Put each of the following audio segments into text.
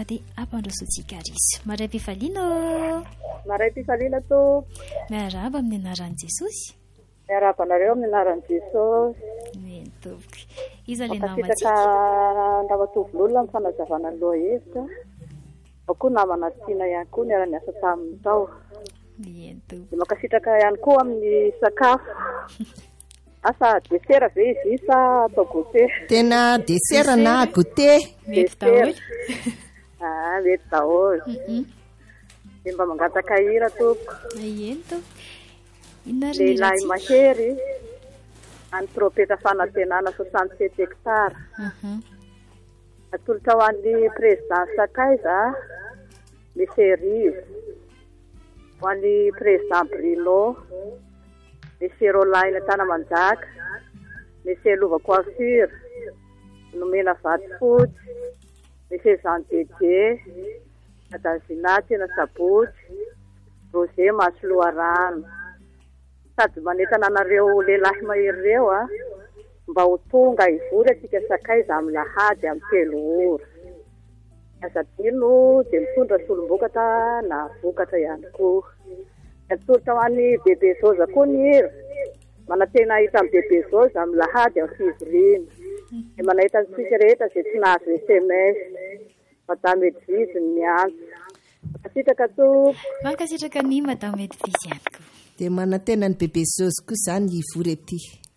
manaraka dia ampandrosoantsika risy. Maray mpifaliana. Maray mpifaliana to. Miarahaba amin'ny anaran'i Jesosy. Miarahaba anareo amin'ny anaran'i Jesosy. Mentoboka. Iza ilay namatsika? Makasitraka ndavatovon'olona amin'ny fanazavana ny lohahevitra. Ao koa namana tiana ihany koa niara-niasa tamin'ny tao. Mentoboka. Makasitraka ihany koa amin'ny sakafo. Asa desera ve izy sa atao goûter? Tena desera na goûter? Mety daholo. Mety daholo. Dia mba mangataka hira tompoko. Ento. Lehilahy mahery any trompeta fanantenana 67 hectara. Atolotra ho an'ny président Sakaiza, Monsieur Rive, ho an'ny président Bruno, Monsieur Rolaina Tanamanjaka, Monsieur Lova Coiffure, Nomena Vatofotsy, Monsieur Jean Dédé, Madame Zinaty na Sabotsy, Roger Masoloarano. Sady manentana anareo lehilahy mahery ireo mba ho tonga ivory atsika Sakaiza amin'ny lahady amin'ny 3 ora. Azadino dia mitondra solom-bokatra na vokatra ihany koa. Atolotra ho an'ny bebe Zoza koa ny hira. Manantena hita amin'ny bebe Zoza amin'ny lahady amin'ny fivoriana. Dia manahita ny tsika rehetra izay tsy nahazo SMS. Madame Edvizy ny miantso. Makasitraka to. Mankasitraka ny Madame Edvizy ihany koa. Dia manantena ny bebe Zoza koa izany ivory ety.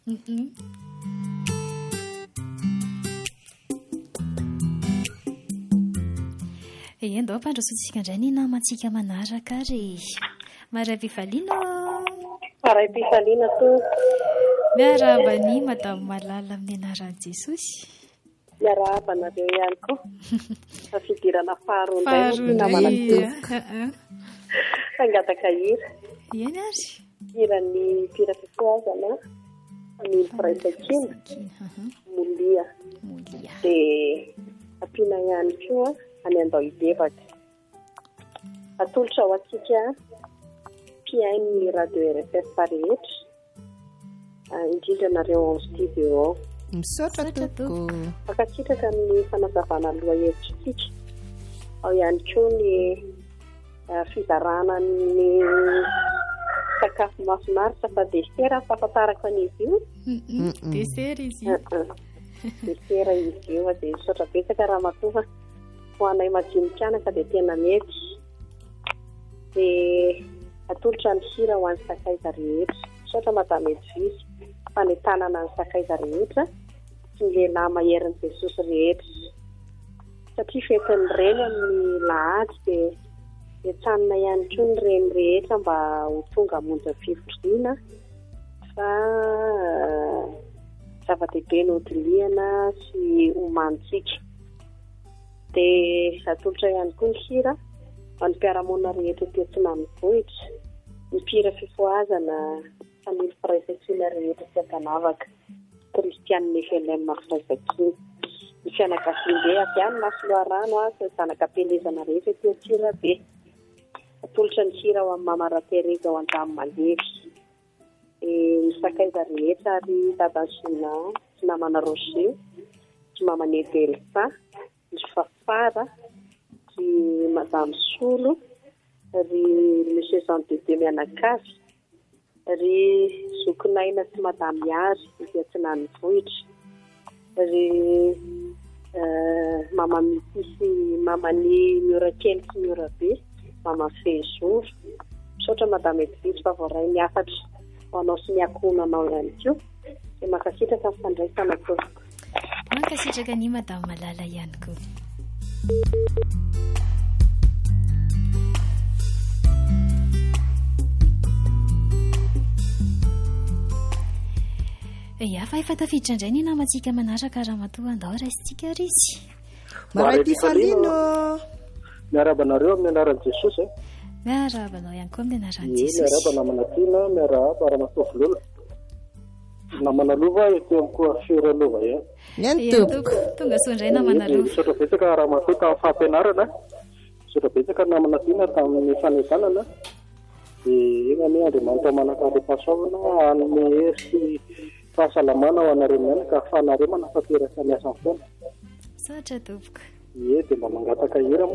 Endo ampandrosoantsika indray ny namantsika manaraka ry. Maray mpifaliana. Maray mpifaliana to. Miarahaba ny Madame Malala amin'ny anaran'i Jesosy. Miarahaba anareo ihany koa. Fidirana faharoa. Angataka hira. Iany ary. Hiran'ny mpira fifoazana. Ny Firaisakina. Molia. Dia ampiana ihany koa any andao idevaka. Atolotra ho antsika mpiain'ny radio RFF rehetra. Indrindra nareo ao studio. Misaotra toko. Makasitraka ny fanazavana lohahevitrintsika. Ao ihany koa ny fizarana ny sakafo mahafinaritra fa desera fahafantarako an'izy io. Desera izy io. Desera izy io dia misaotra betsaka raha matoa ho anay majinikanaka dia tena mety. Dia atolotra ny hira ho an'ny Sakaiza rehetra. Misaotra Madame Edvizy fanentanana ny Sakaiza rehetra sy ny lehilahy maherin'i Jesosy rehetra. Satria fetin'ny reny amin'ny lahady dia etsanina ihany koa ny reny rehetra mba ho tonga hamonjy fivoriana fa zava-dehibe ny hodiliana sy homanitsika. Dia atolotra ihany koa ny hira ho an'ny mpiara-monina rehetra etỳ Antsinanavohitra, ny mpira fifoazana family Firaisakina rehetra sy Ankanavaka, Kristiany Nefelem Firaisakina, ny fianakavian'be avy any Masoloarano sy zanakam-pelezana rehetra etỳ Antsirabe. Atolotra ny hira ho amin'ny Mama Ratereza ao Andranomandevy. Ny Sakaiza rehetra ary Dadazina sy namana Roger, sy Mama Nedelsa, ny Fafara, sy Madame Solo, ry Monsieur Jean Dédé Mianakavy, ry Zokonaina sy Madame Yary izay Antsinanavohitra, ry Mama Mity sy Mama ny Miorakely sy Miorabe, Mama Fejoro. Misaotra Madame Edvizy fa voaray miafatra ho anao sy miakonanao ihany koa. Dia mankasitraka ny fandraisana tompoko. Mankasitraka ny Madame Malala ihany koa. Efa tafiditra indray ny namantsika manaraka raha matoa andao raisitsika risy. Maray mpifaliana. Miarahaba anareo amin'ny anaran'i Jesosy. Miarahaba anao ihany koa amin'ny anaran'i Jesosy. Miarahaba namana tiana, miarahaba Ramatovololo. Namana lova ety amin'ny coiffure lova ihany. Ihany tompoko. Tonga soa indray namana lova. Misaotra betsaka raha matoa tamin'ny fampianarana. Misaotra betsaka namana tiana tamin'ny fanentanana. Dia eny any Andriamanitra manakary fahasoavana hanome hery fahasalamana ho anareo mianaka ahafahanareo manafateraka miasa foana. Misaotra tompoko. Dia mba mangataka hira.